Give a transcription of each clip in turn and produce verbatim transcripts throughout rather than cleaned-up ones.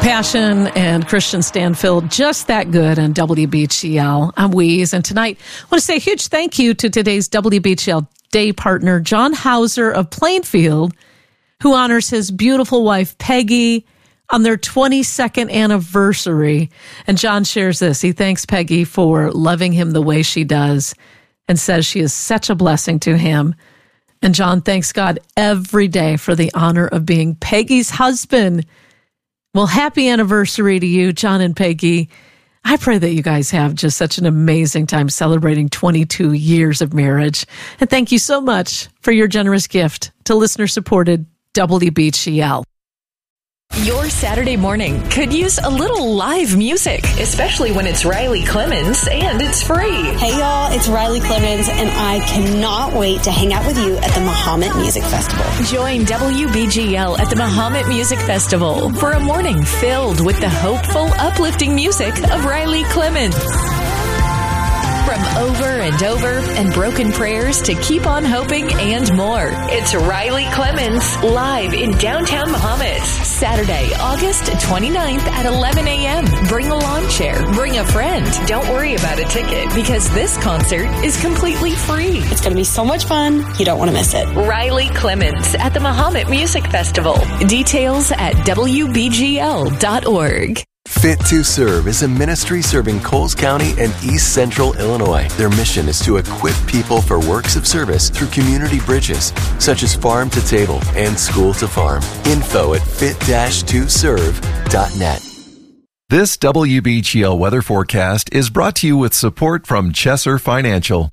Passion and Christian Stanfield, just that good on W B G L. I'm Weeze, and tonight I want to say a huge thank you to today's W B G L day partner, John Hauser of Plainfield, who honors his beautiful wife, Peggy, on their twenty-second anniversary. And John shares this. He thanks Peggy for loving him the way she does and says she is such a blessing to him. And John thanks God every day for the honor of being Peggy's husband. Well, happy anniversary to you, John and Peggy. I pray that you guys have just such an amazing time celebrating twenty-two years of marriage. And thank you so much for your generous gift to listener-supported W B G L. Your Saturday morning could use a little live music, especially when it's Riley Clemens and it's free. Hey y'all, it's Riley Clemens, and I cannot wait to hang out with you at the Mahomet Music Festival. Join W B G L at the Mahomet Music Festival for a morning filled with the hopeful, uplifting music of Riley Clemens. From Over and Over and Broken Prayers to Keep on Hoping and more. It's Riley Clemens live in downtown Mahomet. Saturday, August twenty-ninth at eleven a.m. Bring a lawn chair. Bring a friend. Don't worry about a ticket because this concert is completely free. It's going to be so much fun. You don't want to miss it. Riley Clemens at the Mahomet Music Festival. Details at W B G L dot org. Fit to Serve is a ministry serving Coles County and East Central Illinois. Their mission is to equip people for works of service through community bridges, such as farm to table and school to farm. Info at fit dash to serve dot net. This W B G L weather forecast is brought to you with support from Chesser Financial.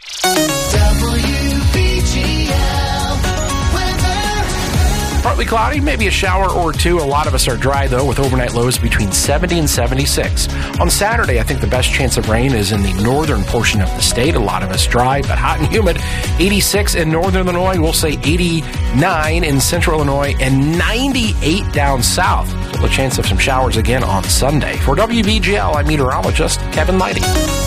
Partly cloudy, maybe a shower or two. A lot of us are dry, though, with overnight lows between seventy and seventy-six. On Saturday, I think the best chance of rain is in the northern portion of the state. A lot of us dry, but hot and humid. eighty-six in northern Illinois. We'll say eighty-nine in central Illinois and ninety-eight down south. Still a chance of some showers again on Sunday. For W B G L, I'm meteorologist Kevin Lighty.